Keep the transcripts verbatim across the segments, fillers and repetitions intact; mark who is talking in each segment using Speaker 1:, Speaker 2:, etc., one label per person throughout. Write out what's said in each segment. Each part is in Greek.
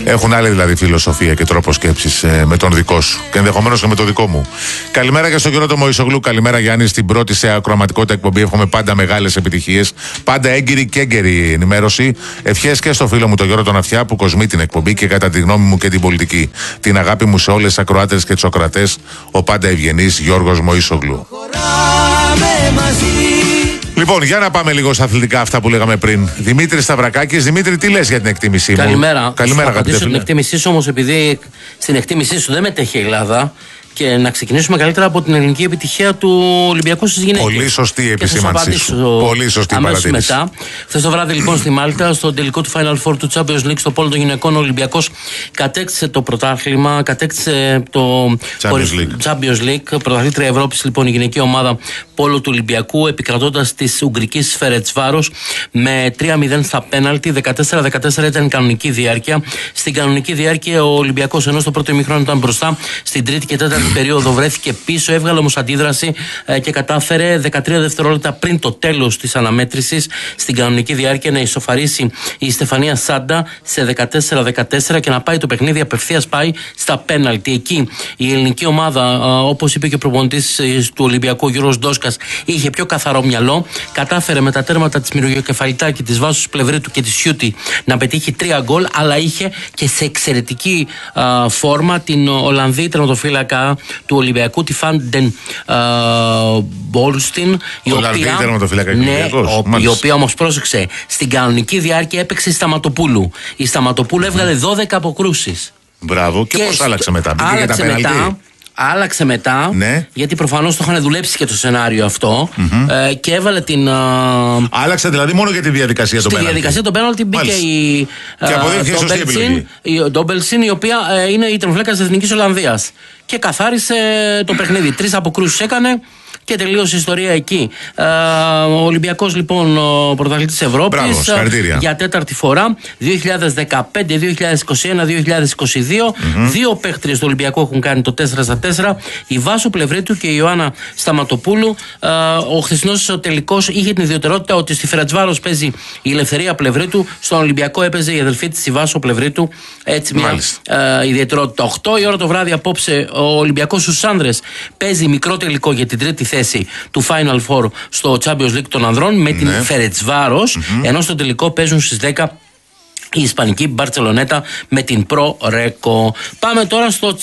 Speaker 1: Έχουν άλλη δηλαδή φιλοσοφία και τρόπο σκέψης ε, με τον δικό σου και ενδεχομένως και με το δικό μου. Καλημέρα και στον Γιώργο Μωυσογλου. Καλημέρα Γιάννη, στην πρώτη σε ακροαματικότητα εκπομπή. Εύχομαι πάντα μεγάλες επιτυχίες. Πάντα έγκυρη και έγκαιρη ενημέρωση. Ευχές και στο φίλο μου τον Γιώργο τον Αυτιά που κοσμεί την εκπομπή και κατά τη γνώμη μου και την πολιτική. Την αγάπη μου σε όλες τις ακροάτες και τους ακροατές. Ο πάντα ευγενής Γιώργος Μωυσογλου. Λοιπόν, για να πάμε λίγο στα αθλητικά αυτά που λέγαμε πριν. Δημήτρη Σταυρακάκης, Δημήτρη, τι λες για την εκτίμησή μου?
Speaker 2: Καλημέρα.
Speaker 1: Καλημέρα,
Speaker 2: αγαπητέ. Θα απαντήσω την εκτίμησή σου όμως, επειδή στην εκτίμησή σου δεν μετέχει η Ελλάδα. Και να ξεκινήσουμε καλύτερα από την ελληνική επιτυχία του Ολυμπιακού στις γυναίκες.
Speaker 1: Πολύ σωστή η επισήμανσή σου. Πολύ σωστή παρατήρηση.
Speaker 2: Μετά, χθες το βράδυ λοιπόν στη Μάλτα, στο τελικό του Final Four του Champions League στο πόλο των γυναικών, ο Ολυμπιακός κατέκτησε το πρωτάθλημα, κατέκτησε το
Speaker 1: Champions League.
Speaker 2: Champions League, πρωταθλήτρια Ευρώπης λοιπόν η γυναική ομάδα πόλο του Ολυμπιακού, επικρατώντας της Ουγγρικής Φερετσβάρος με τρία μηδέν στα πέναλτι. δεκατέσσερα δεκατέσσερα ήταν η κανονική διάρκεια. Στην κανονική διάρκεια ο Ολυμπιακός, ενώ στο πρώτο ημίχρονο ήταν μπροστά, στην τρίτη και τέταρτη περίοδο βρέθηκε πίσω, έβγαλε όμως αντίδραση ε, και κατάφερε δεκατρία δευτερόλεπτα πριν το τέλος της αναμέτρησης στην κανονική διάρκεια να ισοφαρίσει η Στεφανία Σάντα σε δεκατέσσερα δεκατέσσερα και να πάει το παιχνίδι απευθείας πάει στα πέναλτι. Εκεί η ελληνική ομάδα, ε, όπως είπε και ο προπονητής του Ολυμπιακού Γιώργος Ντόσκας, είχε πιο καθαρό μυαλό. Κατάφερε με τα τέρματα της Μυρωγιοκεφαλιτάκη, της Βάσους Πλευρίτου και της Σιούτη να πετύχει τρία γκολ, αλλά είχε και σε εξαιρετική ε, φόρμα την Ολλανδή τερματοφύλακα του Ολυμπιακού, τη Φάντεν Μπόλστιν, η οποία, ναι, η οποία όμως πρόσεξε, στην κανονική διάρκεια έπαιξε η Σταματοπούλου. Η Σταματοπούλου έβγαλε δώδεκα αποκρούσεις.
Speaker 1: Μπράβο, και, και πώς άλλαξε μετά? Μπήκε
Speaker 2: άλλαξε
Speaker 1: για τα
Speaker 2: μετά. Άλλαξε μετά, ναι. Γιατί προφανώς το είχαν δουλέψει και το σενάριο αυτό, mm-hmm. ε, και έβαλε την. Ε,
Speaker 1: Άλλαξε δηλαδή μόνο για τη διαδικασία του πέναλτι.
Speaker 2: Στη διαδικασία του πέναλτι μπήκε η.
Speaker 1: Και αποδείχθηκε σωστή επιλογή.
Speaker 2: Η Ντόμπελσιν, η οποία ε, είναι η τερματοφύλακα της Εθνικής Ολλανδίας. Και καθάρισε το παιχνίδι. Τρεις αποκρούσεις έκανε. Και τελείωσε η ιστορία εκεί. Ε, ο Ολυμπιακός λοιπόν, ο πρωταθλητής Ευρώπης, για τέταρτη φορά, δύο χιλιάδες δεκαπέντε, δύο χιλιάδες είκοσι ένα, δύο χιλιάδες είκοσι δύο. Mm-hmm. Δύο παίχτριες του Ολυμπιακού έχουν κάνει το τέσσερα στα τέσσερα. Η Βάσο Πλευρίτου και η Ιωάννα Σταματοπούλου. Ε, ο χθεσινός τελικός είχε την ιδιαιτερότητα ότι στη Φερετσβάρος παίζει η Ελευθερία Πλευρίτου, στον Ολυμπιακό έπαιζε η αδελφή της η Βάσο Πλευρίτου. Έτσι μια ε, ιδιαιτερότητα. οκτώ η ώρα το βράδυ απόψε ο Ολυμπιακός στους άνδρες παίζει μικρό τελικό για την τρίτη θέση του Final Four στο Champions League των ανδρών με, ναι, την Φερετσβάρος, mm-hmm. ενώ στο τελικό παίζουν στις δέκα η Ισπανική Μπαρτσελονέτα με την Pro Reco. Πάμε τώρα στο,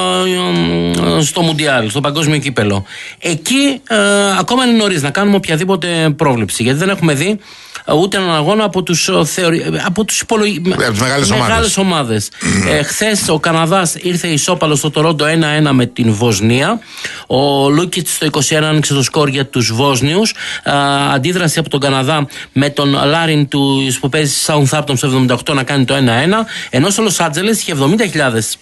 Speaker 2: στο Μουντιάλ, στο παγκόσμιο κύπελο. Εκεί ε, ακόμα είναι νωρίς να κάνουμε οποιαδήποτε πρόβλεψη, γιατί δεν έχουμε δει ούτε έναν αγώνα από τους, θεωρη... από τους υπολογι...
Speaker 1: μεγάλες, μεγάλες ομάδες.
Speaker 2: ομάδες. ε, χθες ο Καναδάς ήρθε ισόπαλο στο Τορόντο ένα ένα με την Βοσνία. Ο Λούκιτς στο είκοσι ένα άνοιξε το σκορ για τους Βόσνιους. ε, αντίδραση από τον Καναδά με τον Λάριν του που παίζει στη Southampton στο εβδομήντα οκτώ να κάνει το ένα ένα, ενώ στο Λος Άντζελες είχε εβδομήντα χιλιάδες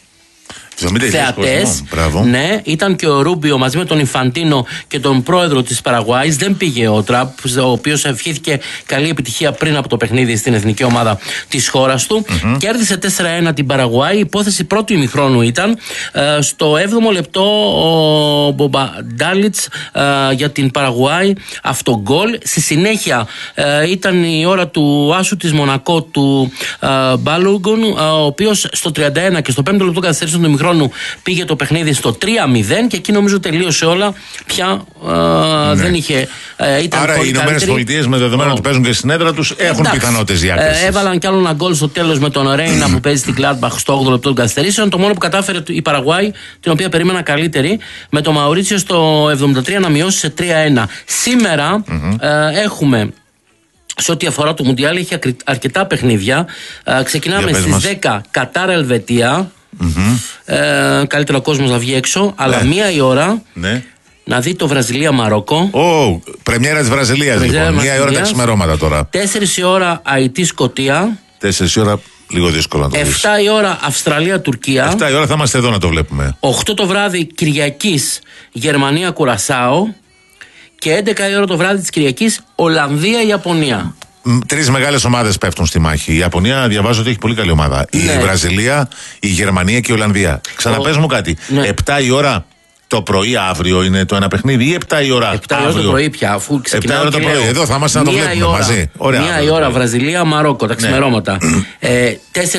Speaker 2: θεατές. Ναι, ήταν και ο Ρούμπιο μαζί με τον Ινφαντίνο και τον πρόεδρο της Παραγουάης. Δεν πήγε ο Τραμπ, ο οποίος ευχήθηκε καλή επιτυχία πριν από το παιχνίδι στην εθνική ομάδα της χώρας του. Mm-hmm. Κέρδισε τέσσερα ένα την Παραγουάη. Η υπόθεση πρώτου ημιχρόνου ήταν ε, στο έβδομο λεπτό ο Μπομπαντάλιτς ε, για την Παραγουάη αυτογκόλ. Στη συνέχεια ε, ήταν η ώρα του άσου της Μονακό του ε, Μπάλουγκον, ε, ο οποίος στο τριάντα ένα και στο πέμπτο λεπτό καθυστέρησαν του ημιχρόνου πήγε το παιχνίδι στο τρία μηδέν και εκεί νομίζω τελείωσε όλα. Πια ε, ναι. δεν είχε. Ε, ήταν
Speaker 1: Άρα οι Ηνωμένες Πολιτείες με δεδομένο oh. ότι παίζουν και στην έδρα τους έχουν πιθανότητες διάκρισης.
Speaker 2: Ε, έβαλαν κι άλλο ένα γκολ στο τέλος με τον Ρέινα που παίζει στην Gladbach στο όγδοο λεπτό των καθυστερήσεων. Το μόνο που κατάφερε η Παραγουάη, την οποία περίμενα καλύτερη, με το Μαουρίτσιο στο εβδομήντα τρία να μειώσει σε τρία ένα. Σήμερα mm-hmm. ε, έχουμε. Σε ό,τι αφορά το Μουντιάλ, έχει αρκετά παιχνίδια. Ε, ξεκινάμε στις δέκα Κατάρα Ελβετία. Mm-hmm. Ε, καλύτερο ο κόσμος να βγει έξω, αλλά ναι. μία η ώρα ναι. να δει το Βραζιλία-Μαρόκο.
Speaker 1: Oh, πρεμιέρα της Βραζιλίας πρεμιέρα λοιπόν. Μία η ώρα τα ξημερώματα τώρα.
Speaker 2: Τέσσερις η ώρα Αϊτή-Σκωτία.
Speaker 1: Τέσσερις η ώρα λίγο δύσκολο να το δεις.
Speaker 2: Εφτά η ώρα Αυστραλία-Τουρκία.
Speaker 1: Εφτά η ώρα θα είμαστε εδώ να το βλέπουμε.
Speaker 2: Οκτώ το βράδυ Κυριακής Γερμανία-Κουρασάο. Και έντεκα η ώρα το βράδυ της Κυριακής Ολλανδία-Ιαπωνία.
Speaker 1: Τρεις μεγάλες ομάδες πέφτουν στη μάχη. Η Ιαπωνία διαβάζω ότι έχει πολύ καλή ομάδα. Ναι. Η Βραζιλία, η Γερμανία και η Ολλανδία. Ξαναπες μου κάτι. Ναι. Επτά η ώρα το πρωί αύριο είναι το ένα παιχνίδι ή επτά η ώρα
Speaker 2: επτά η ώρα το πρωί πια, αφού ξεκινάω.
Speaker 1: επτά η ώρα το πρωί. Εδώ θα είμαστε να το βλέπουμε
Speaker 2: ώρα,
Speaker 1: μαζί.
Speaker 2: Ωραία, μία η ώρα Βραζιλία, Μαρόκο, τα ξημερώματα. Ναι. ε,